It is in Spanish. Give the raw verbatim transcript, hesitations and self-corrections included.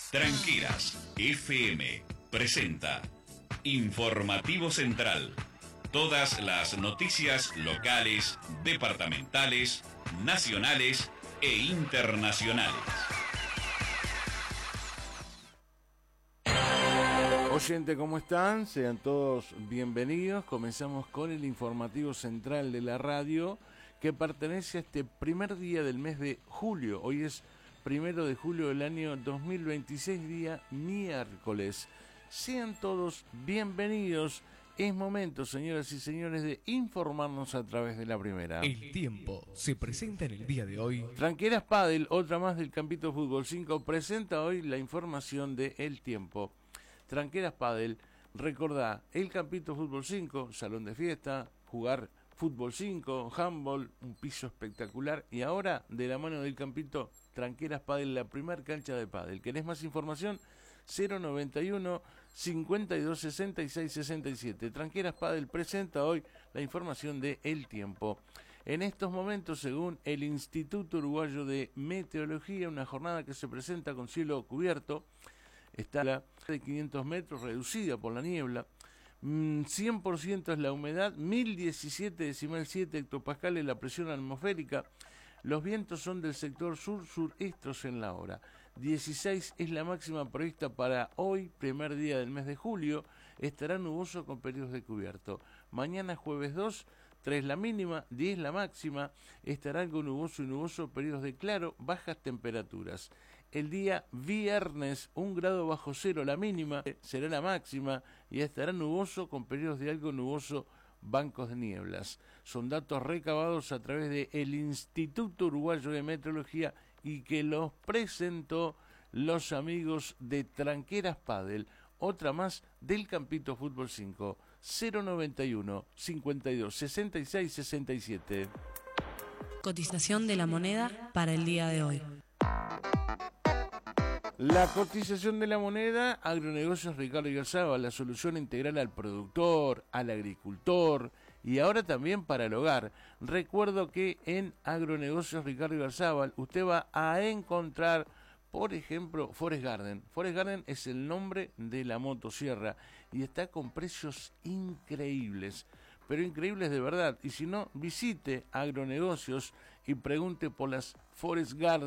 Tranqueras F M presenta Informativo Central. Todas las noticias locales, departamentales, nacionales e internacionales. Oyente, ¿cómo están? Sean todos bienvenidos. Comenzamos con el informativo central de la radio, que pertenece a este primer día del mes de julio. Hoy es primero de julio del año dos mil veintiséis, día miércoles. Sean todos bienvenidos. Es momento, señoras y señores, de informarnos a través de la primera. El tiempo se presenta en el día de hoy. Tranqueras Padel, otra más del Campito Fútbol cinco, presenta hoy la información de El Tiempo. Tranqueras Padel, recordá, el Campito Fútbol cinco, salón de fiesta, jugar fútbol cinco, handball, un piso espectacular, y ahora, de la mano del Campito, Tranqueras Padel, la primer cancha de pádel. ¿Querés más información? cero noventa y uno, cincuenta y dos, sesenta y seis, sesenta y siete. Tranqueras Padel presenta hoy la información de El Tiempo. En estos momentos, según el Instituto Uruguayo de Meteorología, una jornada que se presenta con cielo cubierto, está a la de quinientos metros, reducida por la niebla, cien por ciento es la humedad, mil diecisiete decimal siete hectopascales la presión atmosférica, los vientos son del sector sur-surestos en la hora, dieciséis es la máxima prevista para hoy, primer día del mes de julio, estará nuboso con periodos de cubierto. Mañana jueves dos, tres la mínima, diez la máxima, estará algo nuboso y nuboso, periodos de claro, bajas temperaturas. El día viernes, un grado bajo cero la mínima, será la máxima y estará nuboso con periodos de algo nuboso, bancos de nieblas. Son datos recabados a través de el Instituto Uruguayo de Meteorología y que los presentó los amigos de Tranqueras Padel, otra más del Campito Fútbol cinco, cero noventa y uno, cincuenta y dos, sesenta y seis, sesenta y siete. Cotización de la moneda para el día de hoy. La cotización de la moneda, Agronegocios Ricardo Igarzábal, la solución integral al productor, al agricultor y ahora también para el hogar. Recuerdo que en Agronegocios Ricardo Igarzábal usted va a encontrar, por ejemplo, Forest Garden. Forest Garden es el nombre de la motosierra y está con precios increíbles, pero increíbles de verdad. Y si no, visite Agronegocios y pregunte por las Forest Garden.